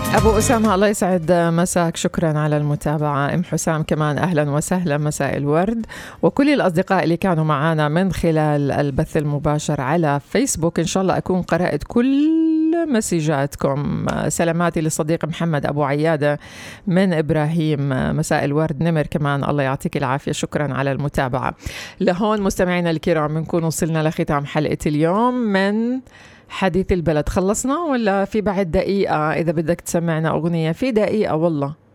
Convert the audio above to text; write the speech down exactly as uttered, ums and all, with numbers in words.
أبو أسامة الله يسعد مساك، شكرا على المتابعة. أم حسام كمان أهلا وسهلا، مساء الورد. وكل الأصدقاء اللي كانوا معنا من خلال البث المباشر على فيسبوك، إن شاء الله أكون قرأت كل مسيجاتكم. سلاماتي للصديق محمد أبو عيادة من إبراهيم، مساء الورد. نمر كمان الله يعطيك العافية، شكرا على المتابعة. لهون مستمعينا الكرام بنكون وصلنا لختام حلقة اليوم من حديث البلد. خلصنا ولا في بعد دقيقة؟ إذا بدك تسمعنا أغنية في دقيقة والله.